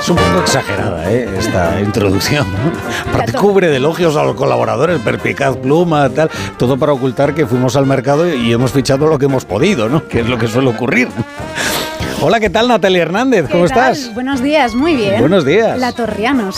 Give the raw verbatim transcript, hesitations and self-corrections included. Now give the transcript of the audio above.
Es un poco exagerada, ¿eh? Esta introducción, ¿no? Aparte cubre de elogios a los colaboradores, perspicaz pluma, tal, todo para ocultar que fuimos al mercado y hemos fichado lo que hemos podido, ¿no? Que es lo que suele ocurrir. Hola, ¿qué tal, Natalia Hernández? ¿Cómo ¿Qué tal? estás? Buenos días, muy bien. Buenos días. La Torrianos.